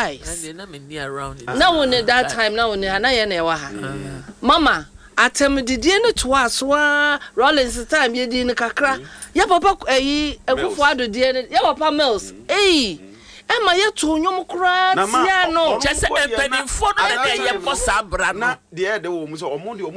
guys. Now when that time now when na ye na ewa ha. Mama atem didie ne to aso Rollins time ye di ne kakra. Ya papa ekufo adodie ne ya papa Mills. Emma ye to nyom kra tia no. Chese empanimfo no na ye bossa bra no. Na de wo mu so omo de